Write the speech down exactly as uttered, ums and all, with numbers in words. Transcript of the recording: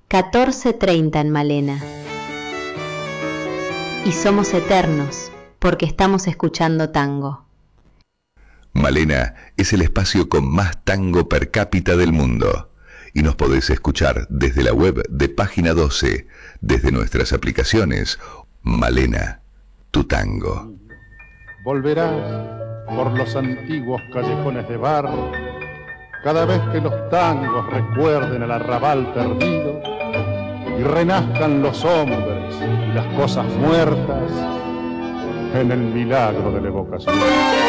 catorce treinta en Malena. Y somos eternos porque estamos escuchando tango. Malena es el espacio con más tango per cápita del mundo y nos podés escuchar desde la web de Página doce, desde nuestras aplicaciones. Malena, tu tango. Volverás por los antiguos callejones de barro cada vez que los tangos recuerden el arrabal perdido y renazcan los hombres y las cosas muertas en el milagro de la evocación.